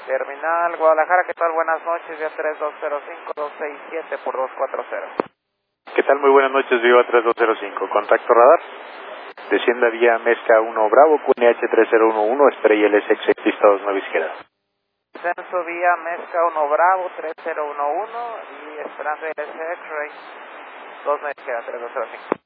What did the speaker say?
Terminal Guadalajara, ¿qué tal? Buenas noches, vía 3205-267 por 240. ¿Qué tal? Muy buenas noches, Viva 3205. Contacto radar. Descienda vía Mezca 1 Bravo, QNH 3011, Estrella LSX, pista 29 izquierda. Descenso vía Mezca 1 Bravo, 3011 y esperando LSX, Ray 29 izquierda, 3205.